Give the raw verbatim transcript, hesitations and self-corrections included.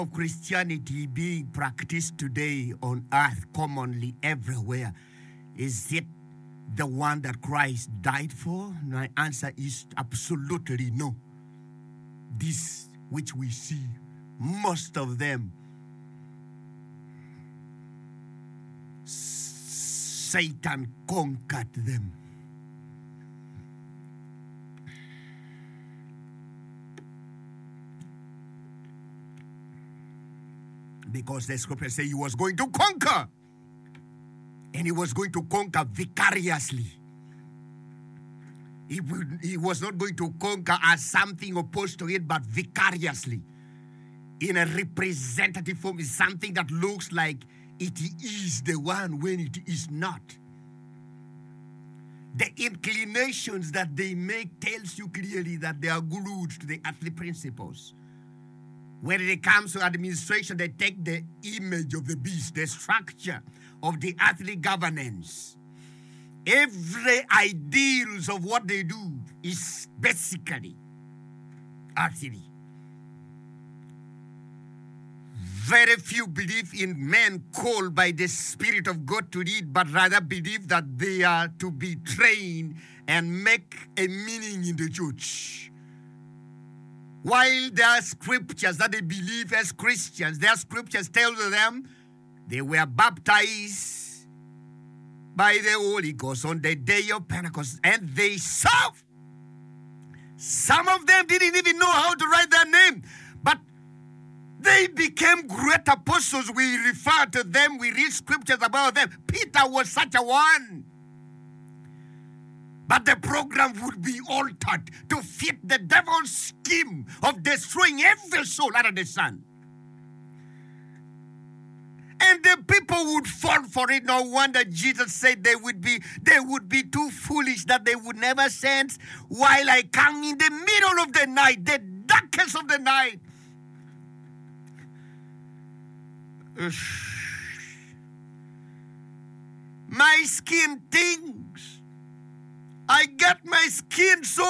of Christianity being practiced today on earth, commonly everywhere, is it the one that Christ died for? My answer is absolutely no. This which we see, most of them, Satan conquered them. Because the scripture says he was going to conquer. And he was going to conquer vicariously. He, would, he was not going to conquer as something opposed to it, but vicariously. In a representative form, is something that looks like it is the one when it is not. The inclinations that they make tells you clearly that they are glued to the earthly principles. When it comes to administration, they take the image of the beast, the structure of the earthly governance. Every ideals of what they do is basically earthly. Very few believe in men called by the Spirit of God to lead, but rather believe that they are to be trained and make a meaning in the church. While there are scriptures that they believe as Christians, their scriptures tell them they were baptized by the Holy Ghost on the day of Pentecost, and they served. Some of them didn't even know how to write their name, but they became great apostles. We refer to them, we read scriptures about them. Peter was such a one. But the program would be altered to fit the devil's scheme of destroying every soul under the sun. And the people would fall for it. No wonder Jesus said they would be they would be too foolish that they would never sense while I come in the middle of the night, the darkest of the night. My skin thinks. I get my skin so